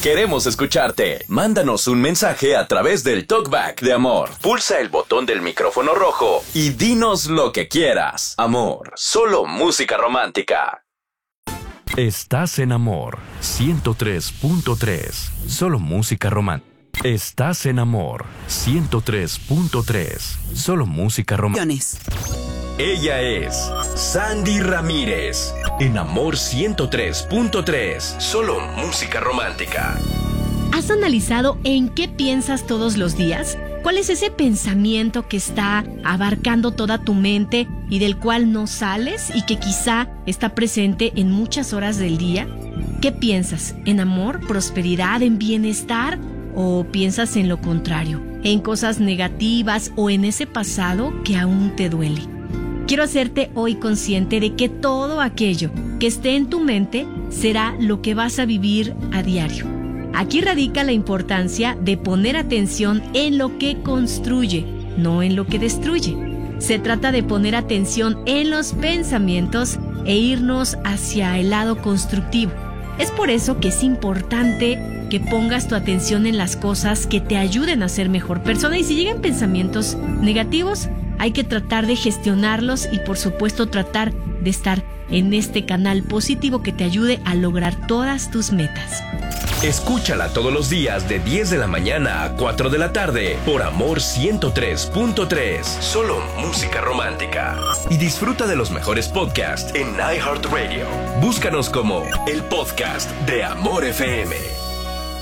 Queremos escucharte. Mándanos un mensaje a través del TalkBack de Amor. Pulsa el botón del micrófono rojo y dinos lo que quieras. Amor, solo música romántica. Estás en Amor 103.3. Solo música romántica. Estás en Amor 103.3. Solo música romántica. Ella es Sandy Ramírez. En Amor 103.3. Solo música romántica. ¿Has analizado en qué piensas todos los días? ¿Cuál es ese pensamiento que está abarcando toda tu mente y del cual no sales y que quizá está presente en muchas horas del día? ¿Qué piensas? ¿En amor, prosperidad, en bienestar? ¿O piensas en lo contrario? ¿En cosas negativas o en ese pasado que aún te duele? Quiero hacerte hoy consciente de que todo aquello que esté en tu mente será lo que vas a vivir a diario. Aquí radica la importancia de poner atención en lo que construye, no en lo que destruye. Se trata de poner atención en los pensamientos e irnos hacia el lado constructivo. Es por eso que es importante que pongas tu atención en las cosas que te ayuden a ser mejor persona. Y si llegan pensamientos negativos, hay que tratar de gestionarlos y por supuesto tratar de estar en este canal positivo que te ayude a lograr todas tus metas. Escúchala todos los días de 10 de la mañana a 4 de la tarde por Amor 103.3. Solo música romántica. Y disfruta de los mejores podcasts en iHeartRadio. Búscanos como el podcast de Amor FM.